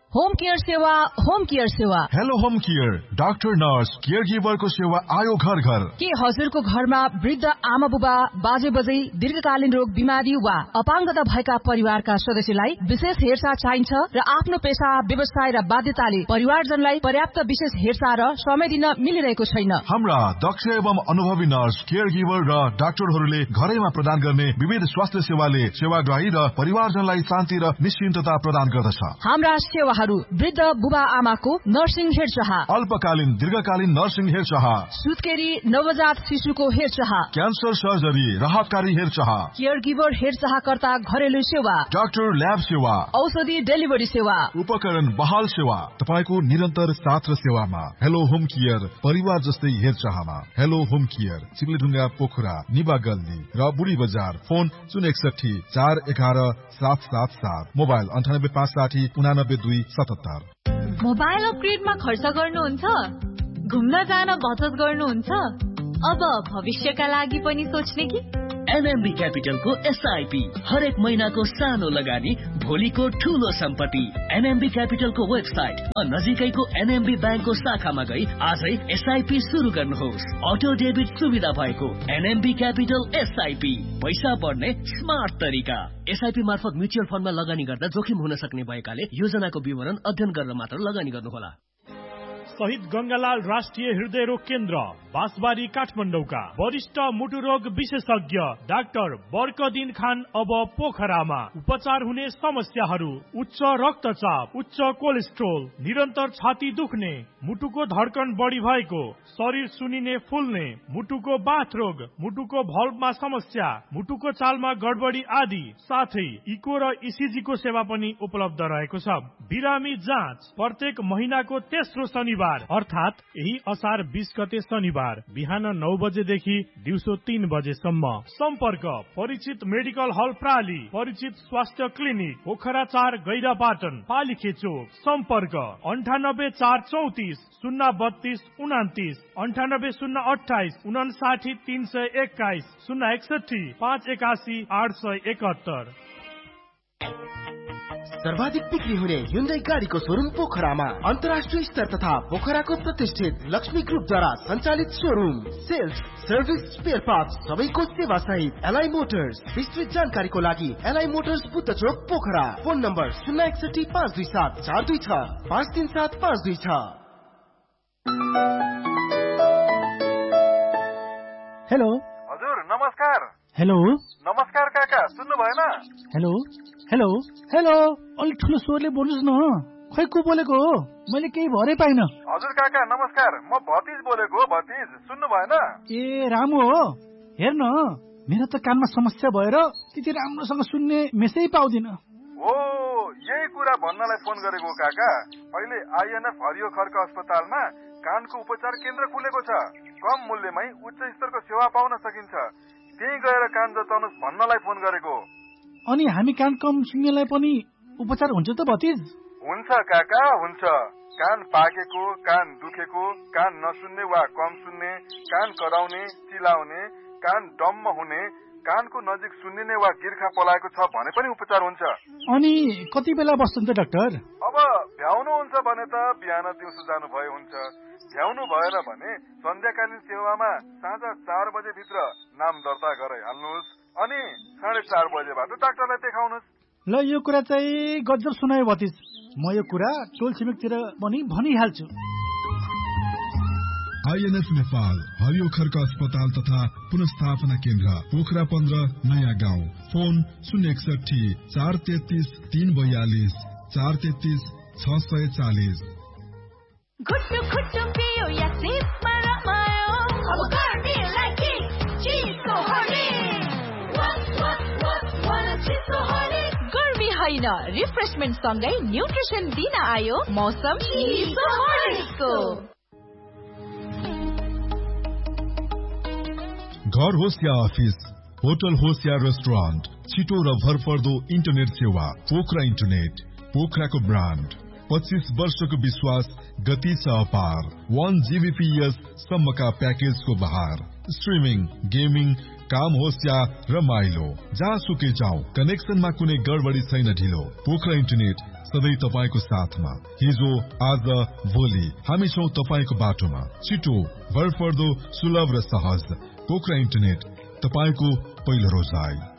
Home care सेवा, home care सेवा। Hello home care, doctor nurse care गिभरको सेवा आयो घर घर। के हजुरको घरमा वृद्ध आमा बुबा बाजे बजै दीर्घकालीन रोग बिमारी वा अपाङ्गता भएका परिवारका सदस्यलाई विशेष हेरचाह चाहिन्छ र आफ्नो पेशा व्यवसाय र बाध्यताले परिवारजनलाई पर्याप्त विशेष हेरचाह र समय दिन मिलिरहेको छैन। हाम्रा दक्ष एवं अनुभवी नर्स केयर गिभर र डाक्टरहरूले घरैमा प्रदान गर्ने विविध स्वास्थ्य सेवाले सेवाग्राही र परिवारजनलाई शान्ति र निश्चिन्तता प्रदान गर्दछ। हाम्रा सेवा वृद्ध बुबा आमाको नर्सिङ हेरचाह, अल्पकालीन दीर्घकालीन नर्सिङ हेरचाह, सुत्केरी नवजात शिशुको हेरचाह, क्यान्सर सर्जरी राहतकारी हेरचाह, केयर गिभर हेरचाहकर्ता घरेलु सेवा, डाक्टर ल्याब सेवा, औषधि डेलिभरी सेवा, उपकरण बहाल सेवा, तपाईँको निरन्तर साथ र सेवामा। हेलो होम केयर, परिवार जस्तै हेरचाहमा। हेलो होम केयर, चिप्लेढुङ्गा पोखरा, निबा गल्ली र बुढी बजार। Phone 061 411 777, mobile 98 560 89 277। मोबाइल अपग्रेडमा खर्च गर्नुहुन्छ, घुम्न जान बचत गर्नुहुन्छ, अब भविष्यका लागि पनि सोच्ने कि? एनएमबी क्यापिटलको एसआईपी हरेक महिनाको सानो लगानी भोलिको ठूलो सम्पत्ति। एनएमबी क्यापिटलको वेबसाइट नजिकैको एनएमबी ब्याङ्कको शाखामा गई आजै एसआईपी सुरु गर्नुहोस्। अटो डेबिट सुविधा भएको एनएमबी क्यापिटल एसआईपी, पैसा बढ्ने स्मार्ट तरिका। एसआईपी मार्फत म्युचुअल फन्डमा लगानी गर्दा जोखिम हुन सक्ने भएकाले योजनाको विवरण अध्ययन गरेर मात्र लगानी गर्नुहोला। शहीद गंगालाल राष्ट्रिय हृदय रोग केन्द्र, बाँसबारी काठमाडौँका वरिष्ठ मुटु रोग विशेषज्ञ डाक्टर बर्कदिन खान अब पोखरामा। उपचार हुने समस्याहरू: उच्च रक्तचाप, उच्च कोलेस्ट्रोल, निरन्तर छाती दुख्ने, मुटुको धड्कन बढी भएको, शरीर सुनिने फुल्ने, मुटुको बाथ रोग, मुटुको भल्भमा समस्या, मुटुको चालमा गडबडी आदि, साथै इको र इसिजी को सेवा पनि उपलब्ध रहेको छ। बिरामी जाँच प्रत्येक महिनाको तेस्रो शनिबार अर्थात यही असार 20 गते शनिबार बिहान 9 बजेदेखि दिउँसो 3 बजेसम्म। सम्पर्क परिचित मेडिकल हल प्राली, परिचित स्वास्थ्य क्लिनिक पोखरा 4 गैरापाटन पालिखे चोक। सम्पर्क 98 434 032 29, 98 028 59 321, 061 581 871। सर्वाधिक बिक्री हुने Hyundai गाडीको सोरुम पोखरामा। अन्तर्राष्ट्रिय स्तर तथा पोखराको प्रतिष्ठित लक्ष्मी ग्रुपद्वारा सञ्चालित showroom. Sales, service, spare parts सबैको सेवा सहित एलआई मोटर्स। विस्तृत जानकारीको लागि एलआई मोटर्स बुद्ध चोक पोखरा। Phone number 061 527 426 537 526। हेलो हजुर, नमस्कार। हेलो नमस्कार काका, सुन्नु भएन? हेलो हेलो हेलो, अलि ठुलो स्वरले बोल्नुहोस् न। खै को बोलेको हो? मैले केही भरै पाइन। हजुर काका नमस्कार, म भतिज बोलेको हो। भतिज, सुन्नु भएन? ए रामु हो। हेर्न, मेरो त कानमा समस्या भएर त्यति राम्रोसँग सुन्ने मेसै पाउँदिन। हो, यही कुरा भन्नलाई फोन गरेको काका। अहिले आइएनएफ हरियो खर्क अस्पतालमा कानको उपचार केन्द्र खुलेको छ। कम मूल्यमै उच्च स्तरको सेवा पाउन सकिन्छ। त्यही गएर कान जचाउनुहोस् भन्नलाई फोन गरेको। अनि हामी कान कम सुन्नेलाई पनि उपचार हुन्छ त भतिज? हुन्छ काका, हुन्छ। कान पाकेको, कान दुखेको, कान नसुन्ने वा कम सुन्ने, कान कराउने, चिलाउने, कान डम्म हुने, कानको नजिक सुन्निने वा गिर्खा पलाएको छ भने पनि उपचार हुन्छ। अनि कति बेला बस्नुहुन्छ डाक्टर? अब भ्याउनु हुन्छ भने त बिहान दिउँसो जानु भयो हुन्छ। भ्याउनु भएन भने सन्ध्याकालीन सेवामा साँझ 4 बजे भित्र नाम दर्ता गराइहाल्नुहोस्। अनि 4:30 बजेबाट डाक्टरलाई देखाउनुहोस्। ल, यो कुरा चाहिँ गजब सुनायो भतिज। म यो कुरा टोल छिमेकतिर पनि भनिहाल्छु। आइएनएफ नेपाल हरियो खर्क अस्पताल तथा पुनर्स्थापना केन्द्र पोखरा 15 नयाँ गाउँ। फोन 061 433 342 433 640। घुट्टु घुट्टु पियो या सिपमा रमायो, अब गर्मीलाई के चिसो हर्लिक्स। गर्मी होइन, रिफ्रेशमेन्ट सँगै न्युट्रिसन दिन आयो मौसम चिसो हर्लिक्सको। घर होस् या अफिस, होटल होस् या रेस्टुरेन्ट, छिटो र भरपर्दो इन्टरनेट सेवा पोखरा इन्टरनेट। पोखराको ब्रान्ड, 25 वर्षको विश्वास, गति छ अपार। 1 Gbps सम्मका प्याकेजको बहार। स्ट्रिमिङ, गेमिङ, काम होस् या रमाइलो, जहाँसुकै जाउँ कनेक्सनमा कुनै गडबडी छैन ढिलो। पोखरा इन्टरनेट सधैँ तपाईको साथमा, हिजो आज भोलि हामी छौं तपाईको बाटोमा। छिटो, भरपर्दो, सुलभ र सहज पोखरा इन्टरनेट, तपाईको पहिलो रोजाइ।